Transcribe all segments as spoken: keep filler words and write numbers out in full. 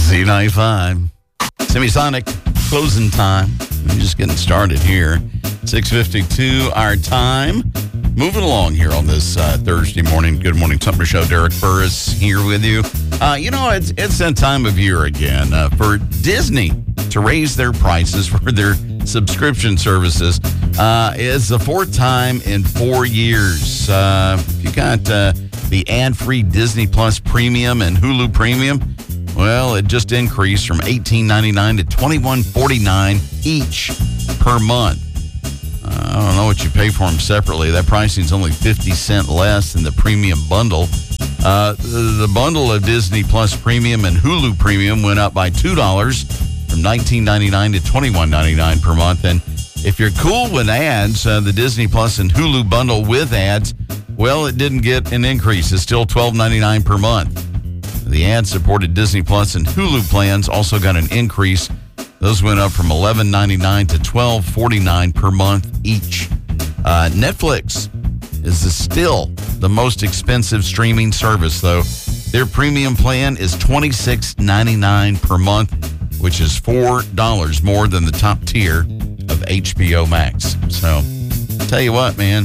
Z ninety-five. Semisonic closing time. We're just getting started here. six fifty-two our time. Moving along here on this uh, Thursday morning. Good Morning Summer Show. Derek Burris here with you. Uh, you know, it's it's that time of year again uh, for Disney to raise their prices for their subscription services. Uh, it's the fourth time in four years. Uh, if you got uh, the ad-free Disney Plus Premium and Hulu Premium, well, it just increased from eighteen ninety-nine to twenty-one forty-nine each per month. Uh, I don't know what you pay for them separately. That pricing is only fifty cents less than the premium bundle. Uh, the, the bundle of Disney Plus Premium and Hulu Premium went up by two dollars from nineteen ninety-nine to twenty-one ninety-nine per month. And if you're cool with ads, uh, the Disney Plus and Hulu bundle with ads, well, it didn't get an increase. It's still twelve ninety-nine per month. The ad-supported Disney Plus and Hulu plans also got an increase. Those went up from eleven ninety-nine to twelve forty-nine per month each. Uh, Netflix is the still the most expensive streaming service, though. Their premium plan is twenty-six ninety-nine per month, which is four dollars more than the top tier of H B O Max. So, tell you what, man,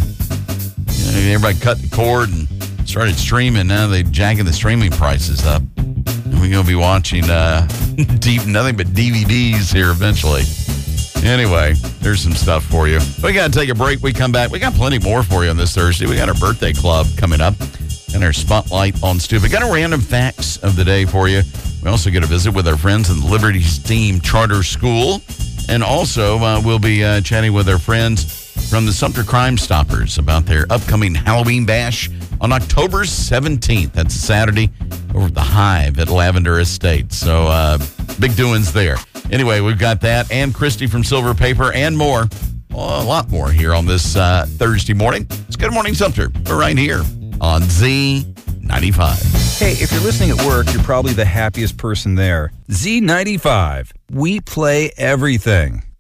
you know, everybody cut the cord and started streaming. Now they're jacking the streaming prices up. And we're going to be watching uh, deep, nothing but D V Ds here eventually. Anyway, there's some stuff for you. We got to take a break. We come back. We got plenty more for you on this Thursday. We got our birthday club coming up and our spotlight on Stu. We got a random facts of the day for you. We also get a visit with our friends in the Liberty STEAM Charter School. And also, uh, we'll be uh, chatting with our friends from the Sumter Crime Stoppers about their upcoming Halloween bash on October seventeenth. That's Saturday over at the Hive at Lavender Estates. So, uh, big doings there. Anyway, we've got that and Christy from Silver Paper and more. Well, a lot more here on this uh, Thursday morning. It's Good Morning Sumter. We're right here on Z ninety-five. Hey, if you're listening at work, you're probably the happiest person there. Z ninety-five. We play everything.